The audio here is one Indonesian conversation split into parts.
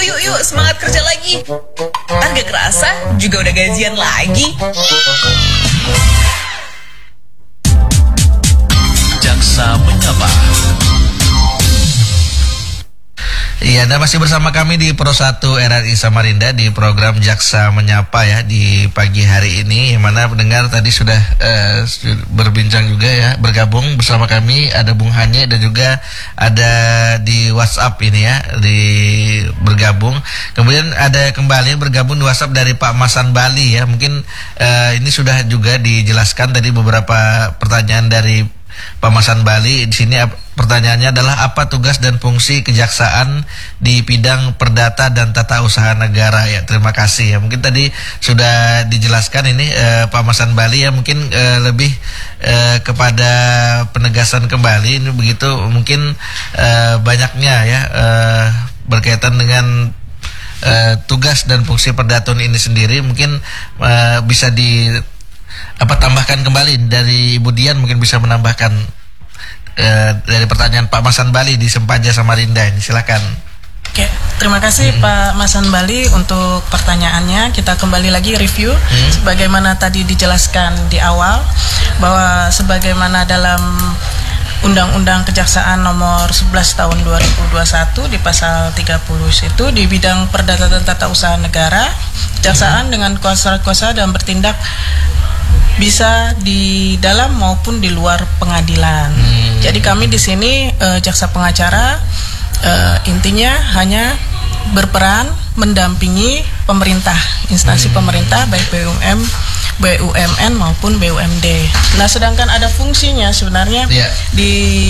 yuk, semangat kerja lagi. Gak kerasa juga udah gajian lagi. Jaksa Menyapa. Iya, Anda masih bersama kami di Pro 1 RRI Samarinda di program Jaksa Menyapa ya di pagi hari ini, yang mana pendengar tadi sudah berbincang juga ya, bergabung bersama kami, ada Bung Hanye dan juga ada di WhatsApp ini ya, bergabung. Kemudian ada kembali bergabung di WhatsApp dari Pak Masan Bali ya. Mungkin ini sudah juga dijelaskan tadi beberapa pertanyaan dari Pak Masan Bali. Di sini pertanyaannya adalah apa tugas dan fungsi kejaksaan di bidang perdata dan tata usaha negara ya. Terima kasih ya. Mungkin tadi sudah dijelaskan ini Pak Masan Bali ya, mungkin lebih kepada penegasan kembali ini begitu, mungkin banyaknya ya berkaitan dengan tugas dan fungsi perdata ini sendiri. Mungkin bisa tambahkan kembali dari Ibu Dian, mungkin bisa menambahkan dari pertanyaan Pak Masan Bali di Sempaja Samarinda ini, silakan. Oke, terima kasih Pak Masan Bali untuk pertanyaannya. Kita kembali lagi review sebagaimana tadi dijelaskan di awal, bahwa sebagaimana dalam Undang-Undang Kejaksaan nomor 11 tahun 2021 di pasal 30 itu, di bidang perdata dan tata usaha negara, kejaksaan dengan kuasa dan bertindak bisa di dalam maupun di luar pengadilan. Jadi kami di sini jaksa pengacara intinya hanya berperan mendampingi pemerintah, instansi pemerintah baik BUMN maupun BUMD. Nah, sedangkan ada fungsinya sebenarnya di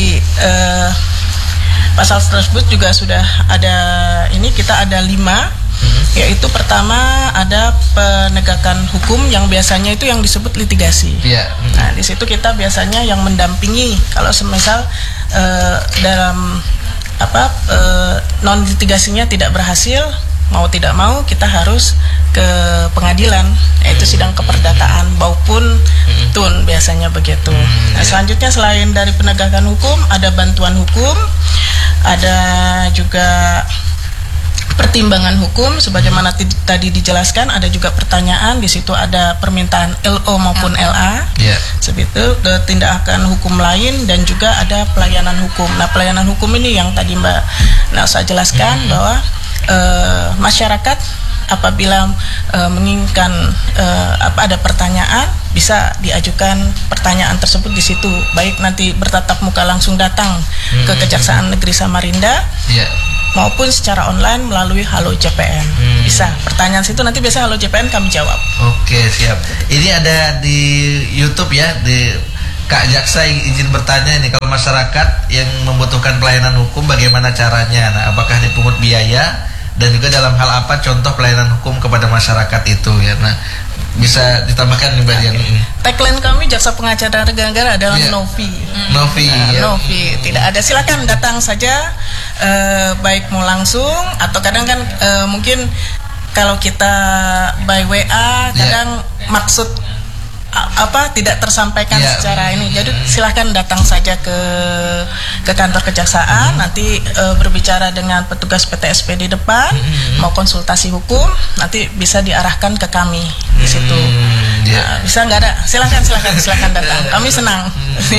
pasal tersebut juga sudah ada, ini kita ada 5. Yaitu pertama ada penegakan hukum yang biasanya itu yang disebut litigasi. Nah, di situ kita biasanya yang mendampingi kalau semisal dalam non litigasinya tidak berhasil, mau tidak mau kita harus ke pengadilan, yaitu sidang keperdataan maupun tun, biasanya begitu. Nah, selanjutnya selain dari penegakan hukum ada bantuan hukum, ada juga pertimbangan hukum sebagaimana tadi dijelaskan, ada juga pertanyaan di situ, ada permintaan LO maupun LA. Seperti tindakan hukum lain, dan juga ada pelayanan hukum. Nah, pelayanan hukum ini yang tadi Mbak Nelsa jelaskan bahwa masyarakat apabila menginginkan ada pertanyaan, bisa diajukan pertanyaan tersebut di situ, baik nanti bertatap muka langsung datang ke Kejaksaan Negeri Samarinda maupun secara online melalui Halo JPN. Bisa pertanyaan situ, nanti biasa Halo JPN kami jawab. Oke, siap. Ini ada di YouTube ya, di Kak Jaksa izin bertanya ini, kalau masyarakat yang membutuhkan pelayanan hukum bagaimana caranya? Nah, apakah dipungut biaya, dan juga dalam hal apa contoh pelayanan hukum kepada masyarakat itu ya? Nah, bisa ditambahkan nih Mbak Dian. Tagline kami jaksa pengacara negara adalah no fee. No fee, tidak ada. Silakan datang saja, baik mau langsung atau kadang kan mungkin kalau kita by WA kadang maksud tidak tersampaikan secara ini. Jadi silahkan datang saja ke kantor kejaksaan, nanti berbicara dengan petugas PTSP di depan, mau konsultasi hukum, nanti bisa diarahkan ke kami di situ. Bisa nggak ada? Silakan datang. Kami senang.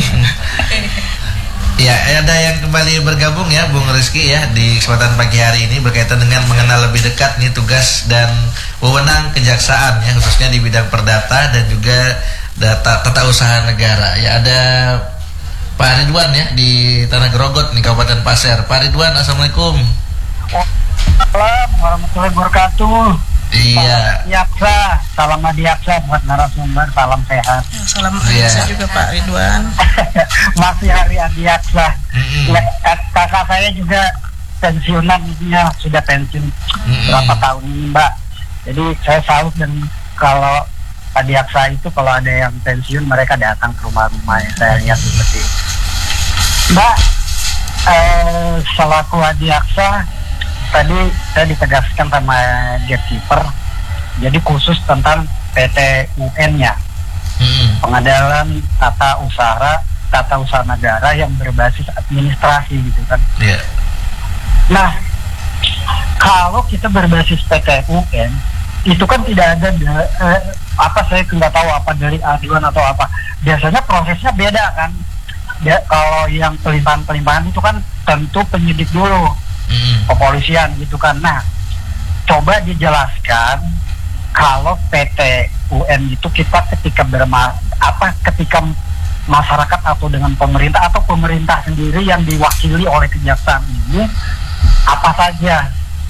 Ya, ada yang kembali bergabung ya, Bung Rizky ya, di kesempatan pagi hari ini berkaitan dengan mengenal lebih dekat nih tugas dan wewenang kejaksaan ya, khususnya di bidang perdata dan juga tata usaha negara. Ya, ada Pak Ridwan ya di Tanah Grogot nih, Kabupaten Pasir. Pak Ridwan, assalamualaikum. Waalaikumsalam warahmatullahi wabarakatuh. Iya. Yaksa, salam adiaksa buat narasumber, salam sehat. Salam adiaksa juga Pak Ridwan. Masih hari adiaksa. Kakak saya juga pensiunan, sudah pensiun berapa tahun ini Mbak. Jadi saya salut, dan kalau adiaksa itu kalau ada yang pensiun mereka datang ke rumah-rumah ya, saya lihat seperti itu. Mbak, selaku adiaksa tadi saya ditegaskan sama gatekeeper, jadi khusus tentang PT UN-nya, pengadilan tata usaha negara yang berbasis administrasi gitu kan. Nah, kalau kita berbasis PTU kan, itu kan tidak ada saya nggak tahu apa dari aduan atau apa. Biasanya prosesnya beda kan. Kalau yang pelimpahan itu kan tentu penyidik dulu, kepolisian gitu kan. Nah, coba dijelaskan kalau PTUN itu kita ketika ketika masyarakat atau dengan pemerintah atau pemerintah sendiri yang diwakili oleh kejaksaan ini apa saja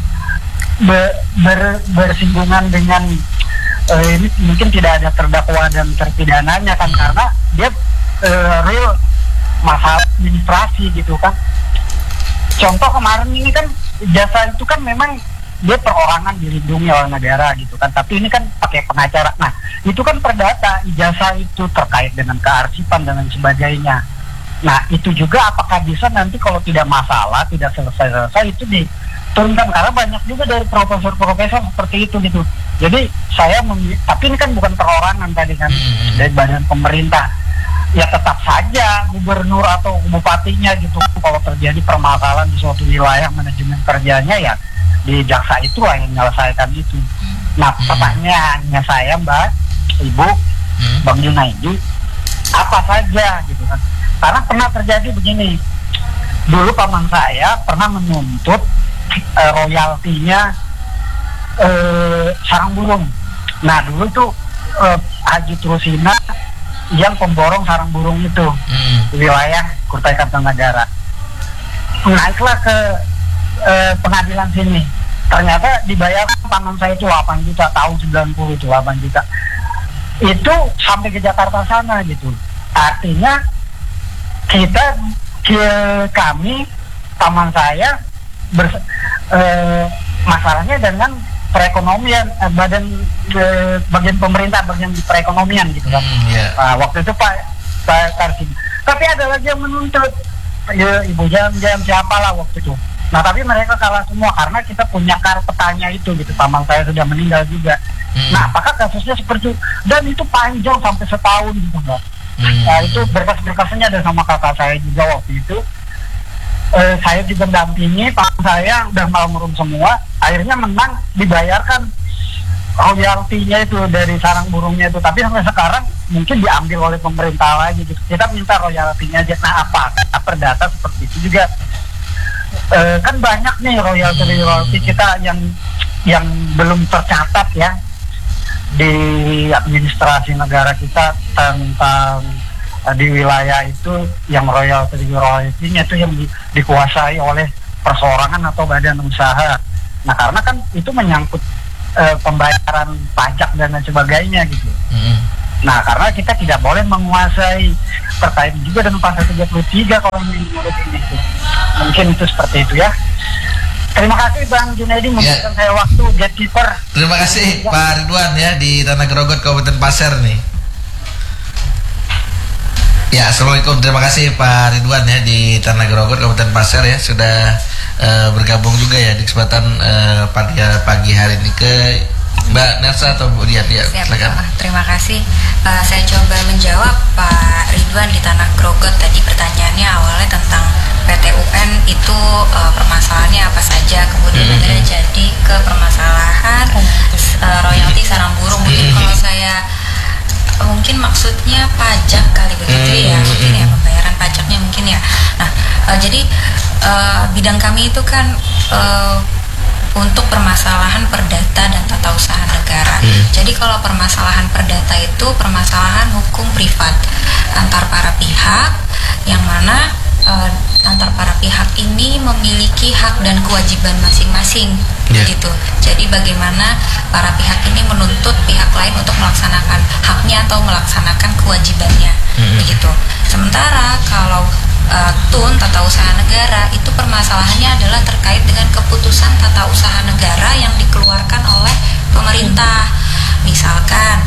bersinggungan dengan ini mungkin tidak ada terdakwa dan terpidananya kan, karena dia real masalah administrasi gitu kan. Contoh kemarin ini kan jasa itu kan memang dia perorangan dilindungi oleh negara gitu kan, tapi ini kan pakai pengacara. Nah, itu kan perdata, ijazah itu terkait dengan kearsipan dan lain sebagainya. Nah, itu juga apakah bisa nanti kalau tidak masalah, tidak selesai itu diturunkan, karena banyak juga dari profesor-profesor seperti itu gitu. Jadi tapi ini kan bukan perorangan tadi kan, dari badan pemerintah. Ya tetap saja gubernur atau bupatinya gitu, kalau terjadi permasalahan di suatu wilayah manajemen kerjanya ya di jaksa itulah yang menyelesaikan itu. Nah, pertanyaannya saya Mbak, Ibu, Bang Junaidi, apa saja gitu kan? Karena pernah terjadi begini, dulu paman saya pernah menuntut royaltinya sarang burung. Nah, dulu itu Haji Trusina yang pemborong sarang burung itu wilayah Kutai Kartanegara. Naiklah ke pengadilan sini, ternyata dibayar paman saya itu 8 juta tahun 90 itu 8 juta itu sampai ke Jakarta sana gitu. Artinya kami paman saya masalahnya dengan perekonomian bagian pemerintah, bagian perekonomian gitu kan. Nah, waktu itu Pak Karsim. Tapi ada lagi yang menuntut Ibu Jam siapalah waktu itu. Nah, tapi mereka kalah semua karena kita punya petanya itu gitu. Paman saya sudah meninggal juga. Nah, apakah kasusnya seperti itu? Dan itu panjang sampai setahun gitu Mbak. Nah, itu berkas-berkasnya ada sama kakak saya juga waktu itu. Saya juga mendampingi, paman saya udah malmerum semua, akhirnya menang, dibayarkan royaltinya itu dari sarang burungnya itu, tapi sampai sekarang mungkin diambil oleh pemerintah lagi gitu. Kita minta royaltinya aja. Nah, apa perdata seperti itu juga kan banyak nih royalti kita yang belum tercatat ya di administrasi negara kita tentang di wilayah itu, yang royaltinya itu yang dikuasai oleh perseorangan atau badan usaha. Nah, karena kan itu menyangkut pembayaran pajak dan lain sebagainya gitu. Nah, karena kita tidak boleh menguasai, terkait juga dengan pasal 33 kalau menurut ini gitu. Mungkin itu seperti itu ya. Terima kasih Bang Junaidi memberikan saya waktu, gatekeeper. Terima kasih Pak Ridwan ya di Tanah Grogot Kabupaten Pasir nih. Ya, assalamualaikum. Terima kasih Pak Ridwan ya di Tanah Grogot Kabupaten Pasir ya, sudah bergabung juga ya di kesempatan pagi hari ini. Ke Mbak Nelsa atau Bu Dian ya, silakan. Terima kasih. Saya coba menjawab Pak Ridwan di Tanah Grogot tadi. Pertanyaannya awalnya tentang PTUN itu permasalahannya apa saja, kemudian jadi ke permasalahan royalti sarang burung. Mungkin kalau saya mungkin maksudnya pajak kali begitu ya, mungkin ya pembayaran pajaknya mungkin ya. Nah, jadi bidang kami itu kan untuk permasalahan perdata dan tata usaha negara. Jadi kalau permasalahan perdata itu permasalahan hukum privat antar para pihak, yang mana antar para pihak ini memiliki hak dan kewajiban masing-masing, gitu. Jadi bagaimana para pihak ini menuntut pihak lain untuk melaksanakan haknya atau melaksanakan kewajibannya, begitu. Sementara kalau TUN, tata usaha negara, itu permasalahannya adalah terkait dengan keputusan tata usaha negara yang dikeluarkan oleh pemerintah. Misalkan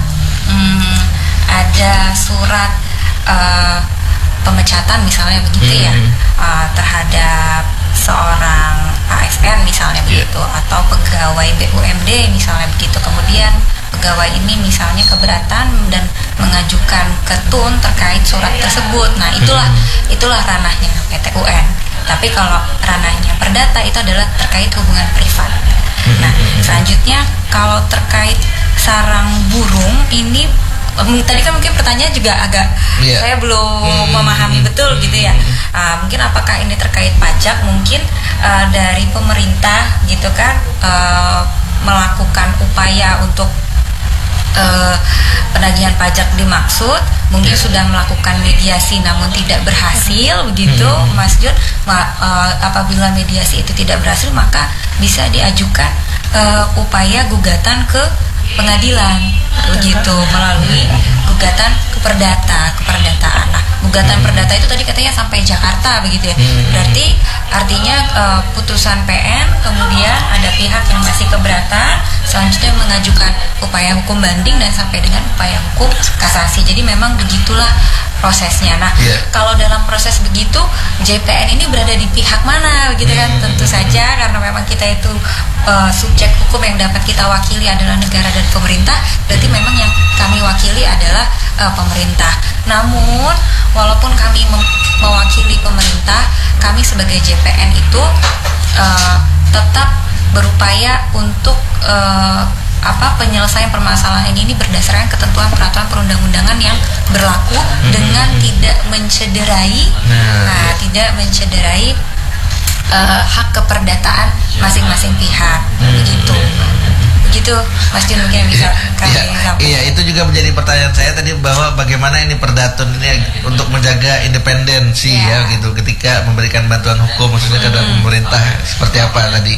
ada surat pemecatan misalnya begitu ya, terhadap seorang ASN misalnya begitu, atau pegawai BUMD misalnya begitu. Kemudian pegawai ini misalnya keberatan dan mengajukan ke TUN terkait surat tersebut. Nah, itulah ranahnya PTUN. Tapi kalau ranahnya perdata itu adalah terkait hubungan privat. Nah, selanjutnya kalau terkait sarang burung ini tadi kan mungkin pertanyaan juga agak saya belum memahami betul gitu ya. Mungkin apakah ini terkait pajak, mungkin dari pemerintah gitu kan melakukan upaya untuk penagihan pajak dimaksud, mungkin sudah melakukan mediasi namun tidak berhasil begitu Mas Jun. Apabila mediasi itu tidak berhasil, maka bisa diajukan upaya gugatan ke pengadilan begitu melalui gugatan keperdataan. Nah, gugatan perdata itu tadi katanya sampai Jakarta begitu ya. Berarti artinya putusan PN, kemudian ada pihak yang masih keberatan, selanjutnya mengajukan upaya hukum banding dan sampai dengan upaya hukum kasasi. Jadi memang begitulah prosesnya. Nah, kalau dalam proses begitu JPN ini berada di pihak mana begitu kan? Tentu saja karena memang kita itu subjek hukum yang dapat kita wakili adalah negara dan pemerintah, berarti memang yang kami wakili adalah pemerintah. Namun walaupun kami mewakili pemerintah, kami sebagai JPN itu tetap berupaya untuk penyelesaian permasalahan ini berdasarkan ketentuan peraturan perundang-undangan yang berlaku dengan tidak mencederai hak keperdataan masing-masing pihak. Begitu Mas Jun mungkin yang bisa kami sampaikan. Iya, itu juga menjadi pertanyaan saya tadi, bahwa bagaimana ini Perdatun ini untuk menjaga independensi ya gitu ketika memberikan bantuan hukum maksudnya kepada pemerintah, seperti apa tadi.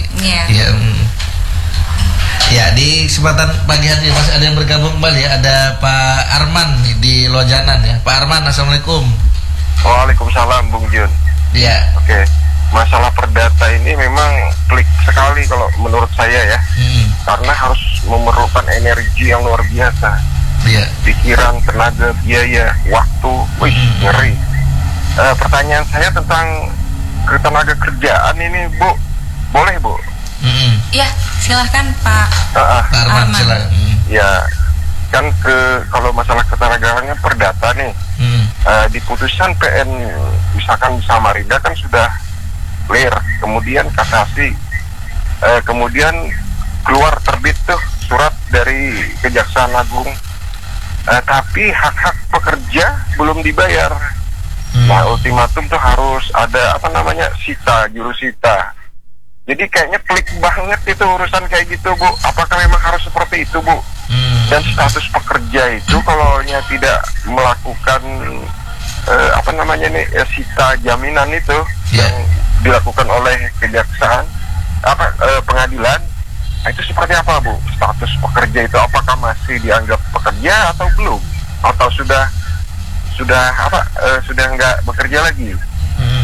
Ya, di kesempatan pagi hari masih ada yang bergabung kembali ya. Ada Pak Arman di Lojanan ya. Pak Arman, assalamualaikum. Waalaikumsalam Bung Jun. Iya. Oke. Masalah perdata ini memang pelik sekali kalau menurut saya ya. Karena harus memerlukan energi yang luar biasa. Pikiran, tenaga, biaya, waktu, ngeri. Pertanyaan saya tentang ketenaga kerjaan ini, Bu. Boleh, Bu? Ya, silahkan Pak Arman. Silakan. Ya, kan kalau masalah ketenagaannya perdata nih. Di putusan PN misalkan Samarinda kan sudah clear, kemudian kasasi, kemudian keluar terbit tuh surat dari Kejaksaan Agung, tapi hak-hak pekerja belum dibayar. Nah, ultimatum tuh harus ada jurusita. Jadi kayaknya pelik banget itu urusan kayak gitu, Bu. Apakah memang harus seperti itu, Bu? Dan status pekerja itu kalau tidak melakukan sita jaminan itu yang dilakukan oleh kejaksaan pengadilan, itu seperti apa, Bu? Status pekerja itu apakah masih dianggap pekerja atau belum? Atau sudah nggak bekerja lagi?